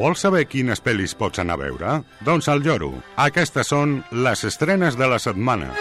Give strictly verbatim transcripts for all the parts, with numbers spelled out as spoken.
Vols saber quines pel·lis pots anar a veure? Doncs al lloro. Aquestes són les estrenes de la setmana.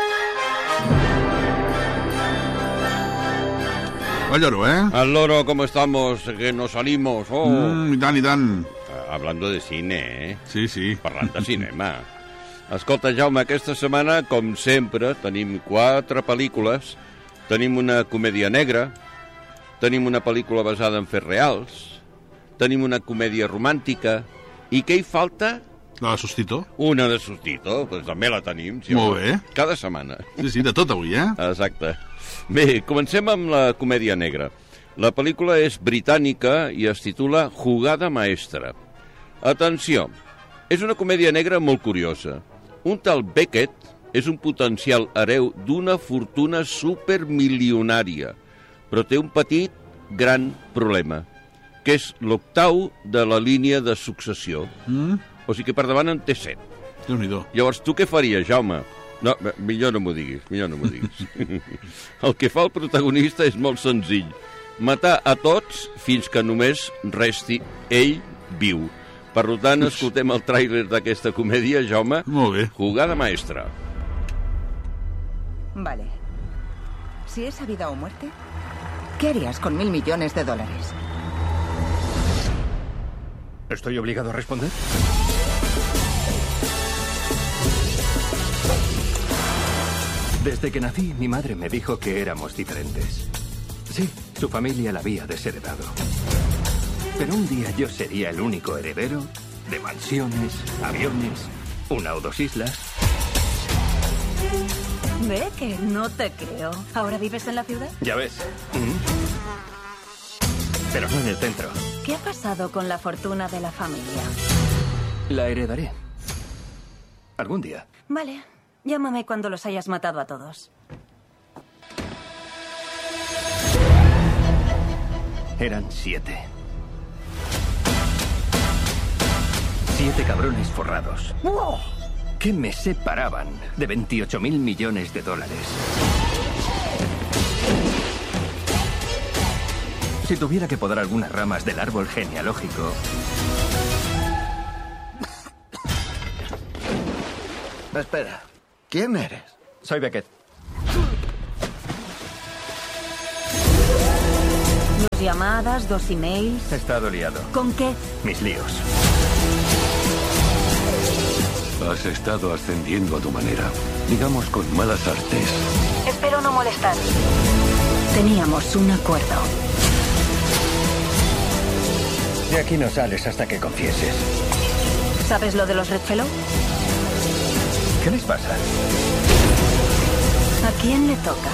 Al lloro, ¿eh? Al loro, ¿cómo estamos? Que nos salimos. Oh. Mm, I tant, i tant. Hablando de cine, eh? Sí, sí. Parlant de cinema. Escolta, Jaume, aquesta setmana, com sempre, tenim quatre pel·lícules. Tenim una comèdia negra, tenim una pel·lícula basada en fets reals, tenim una comèdia romàntica, i què hi falta? La de Sustito. Una de Sustito, doncs també la tenim. Si Molt bé. Cada setmana. Sí, sí, de tot avui, eh? Exacte. Bé, comencem amb la comèdia negra. La pel·lícula és britànica i es titula Jugada Maestra. Atenció, és una comèdia negra molt curiosa. Un tal Beckett és un potencial hereu d'una fortuna supermilionària, però té un petit, gran problema, que és l'octau de la línia de successió. Mm? O sigui que per davant en té set. Déu-n'hi-do. Llavors, tu què faries, Jaume? No, millor no m'ho diguis, millor no m'ho diguis. El que fa el protagonista és molt senzill. Matar a tots fins que només resti ell viu. Per tant, escoltem el tràiler d'aquesta comèdia, Jaume. Molt bé. Jugada maestra. Vale. Si es a vida o muerte, ¿qué harías con mil millones de dólares? ¿Estoy obligado a responder? Desde que nací, mi madre me dijo que éramos diferentes. Sí, su familia la había desheredado. Pero un día yo sería el único heredero de mansiones, aviones, una o dos islas. Ve que no te creo. ¿Ahora vives en la ciudad? Ya ves. Mm. Pero no en el centro. ¿Qué ha pasado con la fortuna de la familia? La heredaré. Algún día. Vale. Llámame cuando los hayas matado a todos. Eran siete. Siete cabrones forrados. ¡Wow! Que me separaban de veintiocho mil millones de dólares. Si tuviera que podar algunas ramas del árbol genealógico... Espera, ¿quién eres? Soy Beckett. Dos llamadas, dos emails. He estado liado. ¿Con qué? Mis líos. Has estado ascendiendo a tu manera, digamos con malas artes. Espero no molestar. Teníamos un acuerdo. De aquí no sales hasta que confieses. ¿Sabes lo de los Redfellow? ¿Qué les pasa? ¿A quién le toca?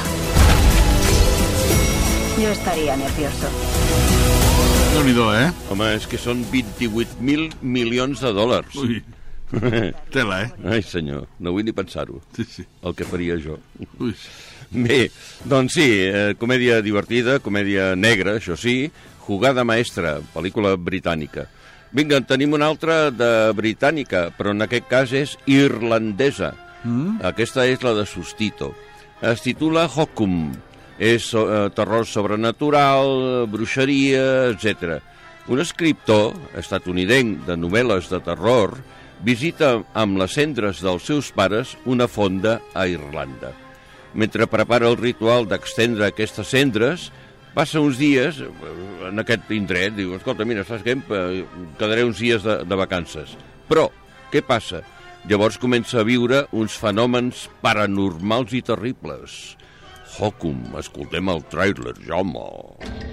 Yo estaría nervioso. Déu-n'hi-do, eh? Home, és que són vint-i-vuit mil milions de dòlars. Ui. Tela, eh? Ai, senyor, no vull ni pensar-ho. Sí, sí. El que faria jo. Ui. Bé, doncs sí, eh, comèdia divertida, comèdia negra, això sí, Jugada Maestra, pel·lícula britànica. Vinga, tenim una altra de britànica, però en aquest cas és irlandesa. Mm? Aquesta és la de Sustito. Es titula Hokum. És eh, terror sobrenatural, bruixeria, etcètera. Un escriptor estatunidenc de novel·les de terror visita amb les cendres dels seus pares una fonda a Irlanda. Mentre prepara el ritual d'extendre aquestes cendres, passa uns dies en aquest indret, diu, escolta, mira, saps què? Quedaré uns dies de, de vacances. Però, què passa? Llavors comença a viure uns fenòmens paranormals i terribles. Hokum, escoltem el tràiler, home.